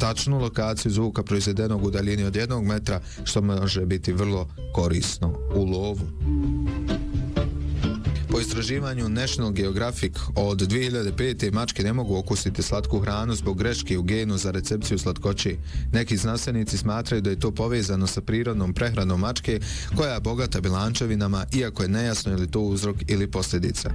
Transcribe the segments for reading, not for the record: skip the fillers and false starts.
tačnu lokaciju zvuka proizvedenog u daljini od 1 metra, što može biti vrlo korisno u lovu. Po istraživanju National Geographic od 2005. mačke ne mogu okusiti slatku hranu zbog greške u genu za recepciju slatkoće. Neki znanstvenici smatraju da je to povezano sa prirodnom prehranom mačke koja je bogata bjelančevinama, iako je nejasno je li to uzrok ili posljedica.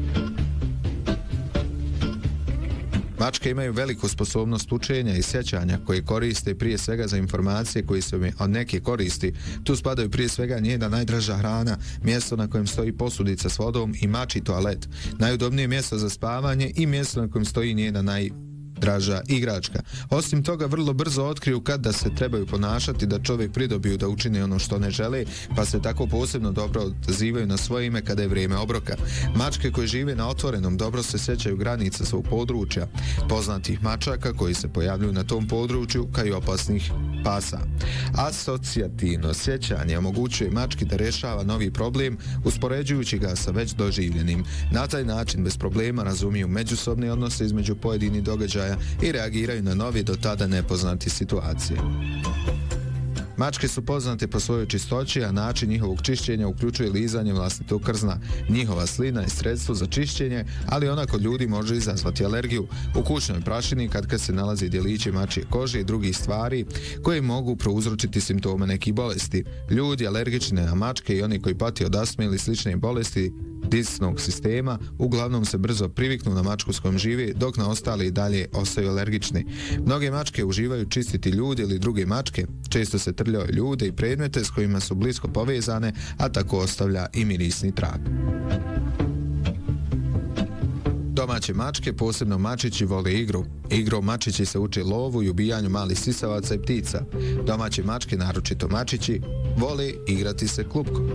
Mačke imaju veliku sposobnost učenja i sjećanja koje koriste prije svega za informacije koje se od neke koristi. Tu spadaju prije svega njena najdraža hrana, mjesto na kojem stoji posudica s vodom i mačji toalet, najudobnije mjesto za spavanje i mjesto na kojem stoji njena najdraža igračka. Osim toga, vrlo brzo otkriju kad da se trebaju ponašati da čovjek pridobiju da učine ono što ne žele, pa se tako posebno dobro odzivaju na svoje ime kada je vrijeme obroka. Mačke koje žive na otvorenom dobro se sjećaju granica svog područja, poznatih mačaka koji se pojavljuju na tom području, kao i opasnih pasa. Asocijativno sjećanje omogućuje mački da rješava novi problem uspoređujući ga sa već doživljenim. Na taj način bez problema razumiju međusobne odnose između pojedinih događaja i reagiraju na novi do tada nepoznati situacije. Mačke su poznate po svojoj čistoći, a način njihovog čišćenja uključuje lizanje vlastitog krzna. Njihova slina je sredstvo za čišćenje, ali ona kod ljudi može izazvati alergiju. U kućnoj prašini kad se nalazi djelići mačje kože i drugih stvari koje mogu prouzročiti simptome nekih bolesti. Ljudi alergični na mačke i oni koji pati od astme ili slične bolesti disnog sistema uglavnom se brzo priviknu na mačku s kojom žive, dok na ostali i dalje ostaju alergični. Mnoge mačke uživaju čistiti ljude ili druge mačke, često se trljaju ljude i predmete s kojima su blisko povezane, a tako ostavlja i mirisni trag. Domaće mačke, posebno mačići, vole igru. Igrom mačići se uče lovu i ubijanju malih sisavaca i ptica. Domaće mačke, naročito mačići, vole igrati se klupkom.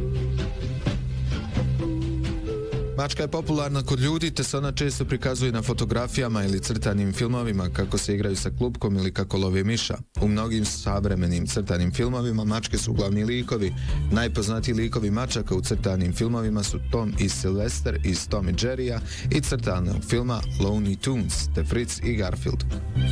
Mačka je popularna kod ljudi, te se ona često prikazuje na fotografijama ili crtanim filmovima kako se igraju sa klupkom ili kako love miša. U mnogim savremenim crtanim filmovima mačke su glavni likovi. Najpoznatiji likovi mačaka u crtanim filmovima su Tom i Sylvester iz Tom i Jerrya i crtanog filma Looney Tunes, te Fritz i Garfield.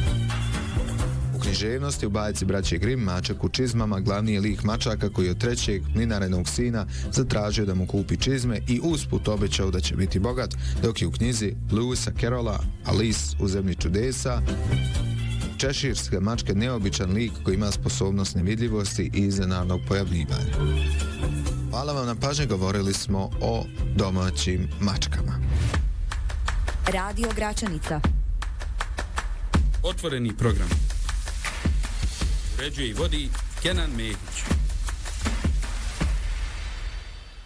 U književnosti u bajci braće Grimm mačak u čizmama glavni je lik mačaka koji je od trećeg mlinarenog sina zatražio da mu kupi čizme i usput obećao da će biti bogat, dok je u knjizi Lewisa Carrolla Alice u zemlji čudesa češirska mačka neobičan lik koji ima sposobnost nevidljivosti i iznenadnog pojavljivanja. Hvala vam na pažnji, govorili smo o domaćim mačkama. Radio Gračanica. Otvoreni program. Uređuje i vodi Kenan Mehić.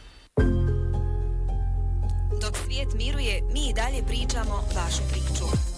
Dok svijet miruje, mi i dalje pričamo vašu priču.